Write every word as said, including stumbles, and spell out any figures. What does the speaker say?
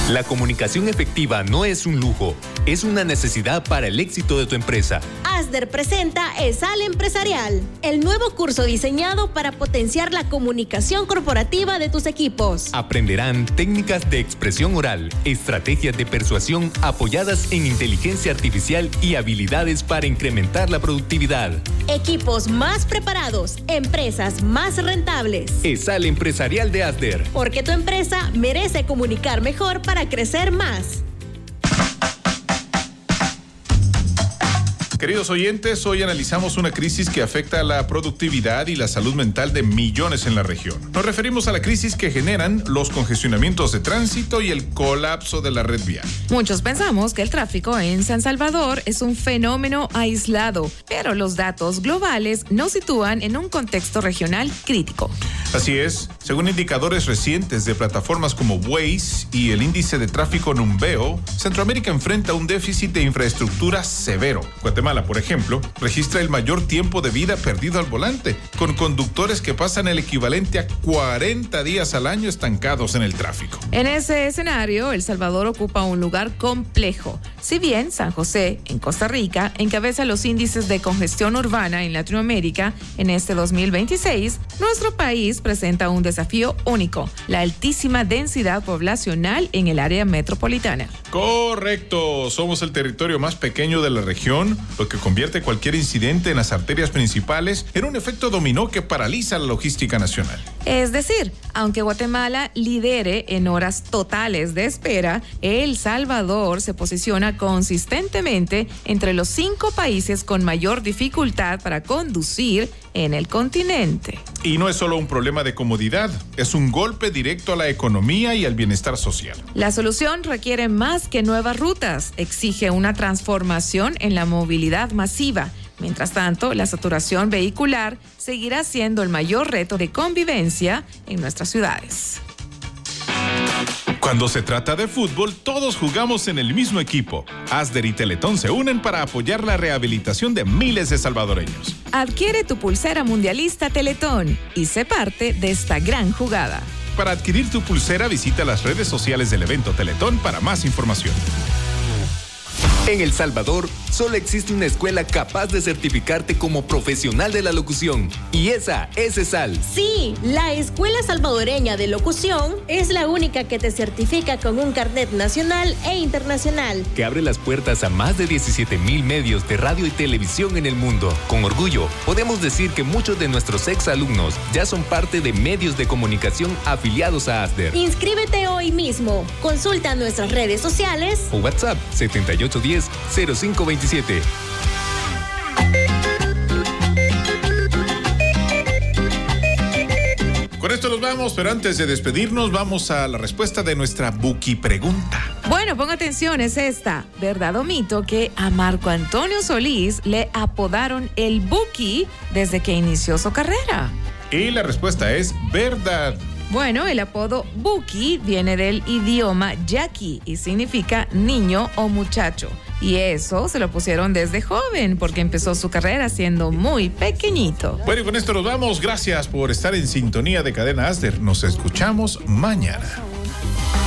La comunicación efectiva no es un lujo, es una necesidad para el éxito de tu empresa. Asder presenta ESAL Empresarial, el nuevo curso diseñado para potenciar la comunicación corporativa de tus equipos. Aprenderán técnicas de expresión oral, estrategias de persuasión apoyadas en inteligencia artificial y habilidades para incrementar la productividad. Equipos más preparados, empresas más rentables. ESAL Empresarial de Asder. Porque tu empresa merece comunicar mejor para crecer más. Queridos oyentes, hoy analizamos una crisis que afecta a la productividad y la salud mental de millones en la región. Nos referimos a la crisis que generan los congestionamientos de tránsito y el colapso de la red vial. Muchos pensamos que el tráfico en San Salvador es un fenómeno aislado, pero los datos globales nos sitúan en un contexto regional crítico. Así es, según indicadores recientes de plataformas como Waze y el índice de tráfico Numbeo, Centroamérica enfrenta un déficit de infraestructura severo. Guatemala, por ejemplo, registra el mayor tiempo de vida perdido al volante, con conductores que pasan el equivalente a cuarenta días al año estancados en el tráfico. En ese escenario, El Salvador ocupa un lugar complejo. Si bien San José, en Costa Rica, encabeza los índices de congestión urbana en Latinoamérica en este dos mil veintiséis, nuestro país presenta un desafío único, la altísima densidad poblacional en el área metropolitana. Correcto, somos el territorio más pequeño de la región, lo que convierte cualquier incidente en las arterias principales en un efecto dominó que paraliza la logística nacional. Es decir, aunque Guatemala lidere en horas totales de espera, El Salvador se posiciona consistentemente entre los cinco países con mayor dificultad para conducir en el continente. Y no es solo un problema de comodidad, es un golpe directo a la economía y al bienestar social. La solución requiere más que nuevas rutas, exige una transformación en la movilidad masiva. Mientras tanto, la saturación vehicular seguirá siendo el mayor reto de convivencia en nuestras ciudades. Cuando se trata de fútbol, todos jugamos en el mismo equipo. Asder y Teletón se unen para apoyar la rehabilitación de miles de salvadoreños. Adquiere tu pulsera mundialista Teletón y sé parte de esta gran jugada. Para adquirir tu pulsera, visita las redes sociales del evento Teletón para más información. En El Salvador, solo existe una escuela capaz de certificarte como profesional de la locución. Y esa es ESAL. Sí, la Escuela Salvadoreña de Locución es la única que te certifica con un carnet nacional e internacional. Que abre las puertas a más de diecisiete mil medios de radio y televisión en el mundo. Con orgullo, podemos decir que muchos de nuestros exalumnos ya son parte de medios de comunicación afiliados a Asder. Inscríbete hoy mismo. Consulta nuestras redes sociales o WhatsApp setenta y ocho diez cero cinco veintisiete. Con esto nos vamos, pero antes de despedirnos vamos a la respuesta de nuestra Buki Pregunta. Bueno, ponga atención, es esta. ¿Verdad o mito que a Marco Antonio Solís le apodaron el Buki desde que inició su carrera? Y la respuesta es verdad. Bueno, el apodo Buki viene del idioma yaqui y significa niño o muchacho. Y eso se lo pusieron desde joven porque empezó su carrera siendo muy pequeñito. Bueno, y con esto nos vamos. Gracias por estar en sintonía de Cadena Asder. Nos escuchamos mañana.